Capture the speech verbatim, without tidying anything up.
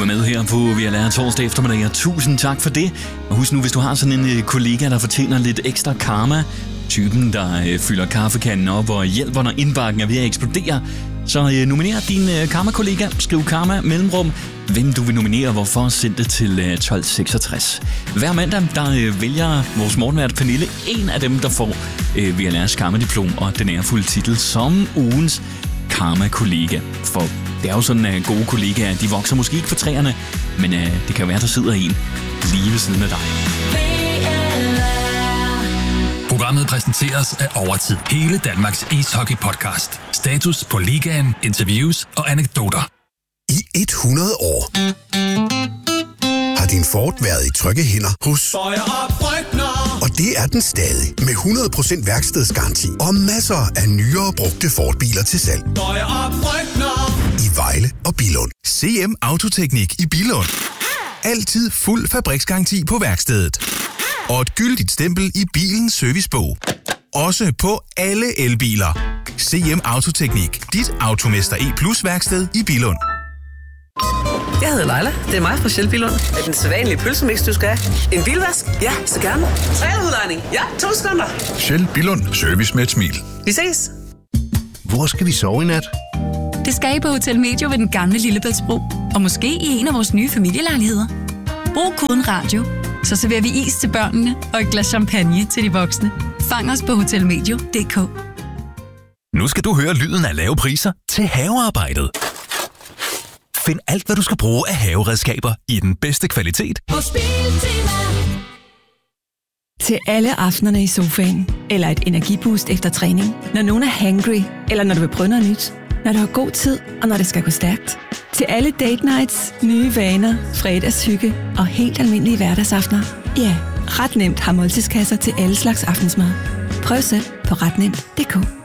er med her på Vi er lærer torsdag eftermiddag, og tusind tak for det. Og husk nu, hvis du har sådan en kollega, der fortjener lidt ekstra karma, typen, der fylder kaffekanden op og hjælper, når indbakken er ved at eksplodere, så nominer din karma-kollega, skriv karma mellemrum, hvem du vil nominere, hvorfor, send det til tolv seksogtres. Hver mandag, der vælger vores morgenvært Pernille en af dem, der får øh, V L R's karma-diplom og den ærefulde titel som ugens karma-kollega. For det er jo sådan, at gode kollegaer, de vokser måske ikke for træerne, men øh, det kan være, der sidder en lige ved siden af dig. Programmet præsenteres af Overtid. Hele Danmarks ishockey-podcast. Status på ligaen, interviews og anekdoter. I hundrede år har din Ford været i trygge hænder hos Bøjer og Brygner. Og det er den stadig. Med hundrede procent værkstedsgaranti og masser af nyere brugte Ford-biler til salg. Bøjer og Brygner. I Vejle og Billund. C M Autoteknik i Billund. Altid fuld fabriksgaranti på værkstedet. Og et gyldigt stempel i bilens servicebog. Også på alle elbiler. C M Autoteknik. Dit Automester E+ værksted i Billund. Jeg hedder Leila. Det er mig fra Shell Billund. Er den sædvanlige pølsemix, du skal have? En bilvask? Ja, så gerne. Trailerudlejning? Ja, to sekunder. Shell Billund. Service med et smil. Vi ses. Hvor skal vi sove i nat? Det skal I på Hotel Medio ved den gamle Lillebæltsbro. Og måske i en af vores nye familielejligheder. Brug koden radio, så serverer vi is til børnene og et glas champagne til de voksne. Fang os på hotelmedio punktum d k. Nu skal du høre lyden af lave priser til havearbejdet. Find alt, hvad du skal bruge af haveredskaber i den bedste kvalitet. Til alle aftenerne i sofaen, eller et energiboost efter træning, når nogen er hangry, eller når du vil prøve noget nyt, når du har god tid, og når det skal gå stærkt. Til alle date nights, nye vaner, fredagshygge og helt almindelige hverdagsaftener. Ja, ret nemt har måltidskasser til alle slags aftensmad. Prøv selv på ret nemt punktum d k.